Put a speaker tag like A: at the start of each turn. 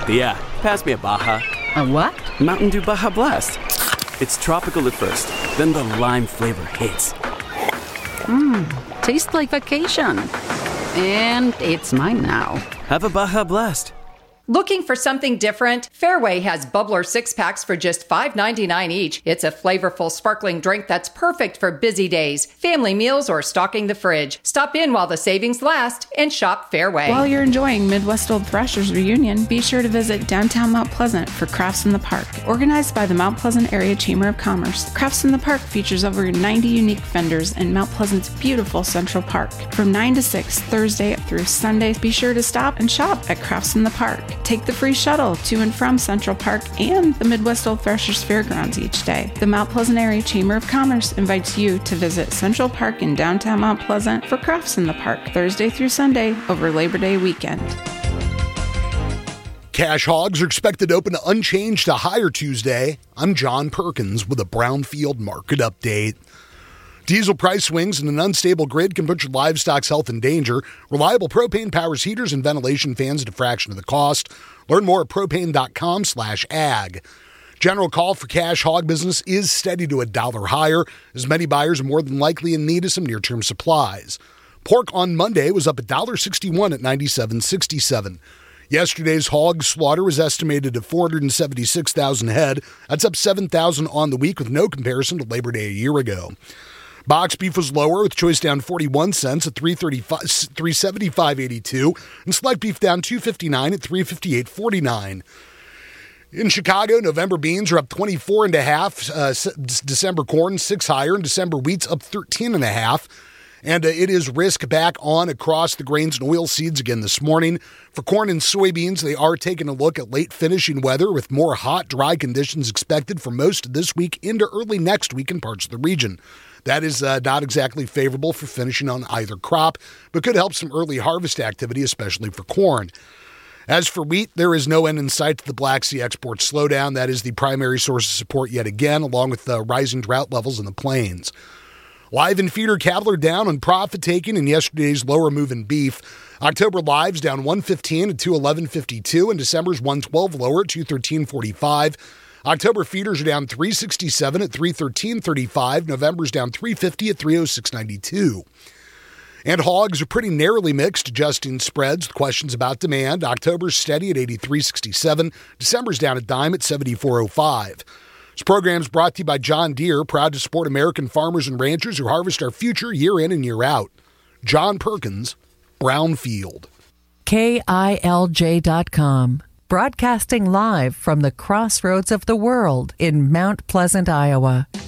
A: Yeah, pass me a Baja.
B: A what?
A: Mountain Dew Baja Blast. It's tropical at first, then the lime flavor hits.
B: Tastes like vacation. And it's mine now.
A: Have a Baja Blast.
C: Looking for something different? Fairway has Bubbler 6-packs for just $5.99 each. It's a flavorful, sparkling drink that's perfect for busy days, family meals, or stocking the fridge. Stop in while the savings last and shop Fairway.
D: While you're enjoying Midwest Old Thrashers reunion, be sure to visit downtown Mount Pleasant for Crafts in the Park. Organized by the Mount Pleasant Area Chamber of Commerce, Crafts in the Park features over 90 unique vendors in Mount Pleasant's beautiful Central Park. From 9 to 6, Thursday through Sunday, be sure to stop and shop at Crafts in the Park. Take the free shuttle to and from Central Park and the Midwest Old Thrashers Fairgrounds each day. The Mount Pleasant Area Chamber of Commerce invites you to visit Central Park in downtown Mount Pleasant for Crafts in the Park, Thursday through Sunday over Labor Day weekend.
E: Cash hogs are expected to open unchanged to higher Tuesday. I'm John Perkins with a Brownfield market update. Diesel price swings and an unstable grid can put your livestock's health in danger. Reliable propane powers heaters and ventilation fans at a fraction of the cost. Learn more at propane.com/ag. General call for cash hog business is steady to $1 higher, as many buyers are more than likely in need of some near-term supplies. Pork on Monday was up $1.61 at $97.67. Yesterday's hog slaughter was estimated at 476,000 head. That's up 7,000 on the week with no comparison to Labor Day a year ago. Box beef was lower, with choice down 41 cents at $375.82, and select beef down $2.59 at $358.49. In Chicago, November beans are up 24.5. December corn 6 higher, and December wheat's up 13.5. And it is risk back on across the grains and oilseeds again this morning. For corn and soybeans, they are taking a look at late finishing weather with more hot, dry conditions expected for most of this week into early next week in parts of the region. That is not exactly favorable for finishing on either crop, but could help some early harvest activity, especially for corn. As for wheat, there is no end in sight to the Black Sea export slowdown. That is the primary source of support yet again, along with the rising drought levels in the plains. Live and feeder cattle are down on profit taking in yesterday's lower move in beef. October lives down 115 at 211.52, and December's 112 lower at 213.45. October feeders are down 367 at 313.35. November's down 350 at 306.92. And hogs are pretty narrowly mixed, adjusting spreads with questions about demand. October's steady at 83.67. December's down a dime at 74.05. This program is brought to you by John Deere, proud to support American farmers and ranchers who harvest our future year in and year out. John Perkins, Brownfield.
F: KILJ.com. Broadcasting live from the crossroads of the world in Mount Pleasant, Iowa.